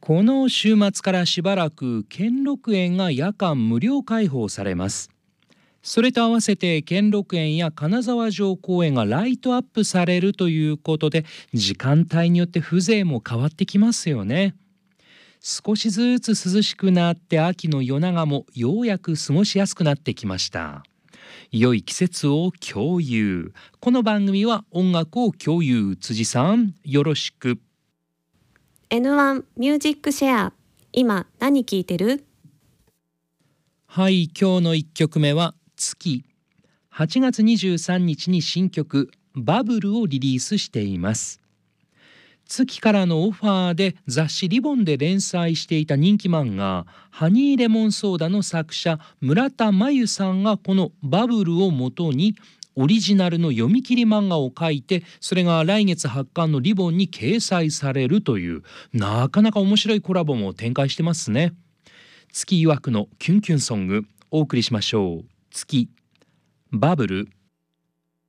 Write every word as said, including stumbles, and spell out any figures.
この週末からしばらく兼六園が夜間無料開放されます。それと合わせて兼六園や金沢城公園がライトアップされるということで、時間帯によって風情も変わってきますよね。少しずつ涼しくなって秋の夜長もようやく過ごしやすくなってきました。良い季節を共有。この番組は音楽を共有。辻さん、よろしく。 エヌワン ミュージックシェア。今何聴いてる？ はい、今日のいっきょくめは月。はちがつにじゅうさんにちに新曲バブルをリリースしています。月からのオファーで雑誌リボンで連載していた人気漫画ハニーレモンソーダの作者村田真由さんがこのバブルをもとにオリジナルの読み切り漫画を書いて、それが来月発刊のリボンに掲載されるという、なかなか面白いコラボも展開してますね。月曰くのキュンキュンソングお送りしましょう。月バブル。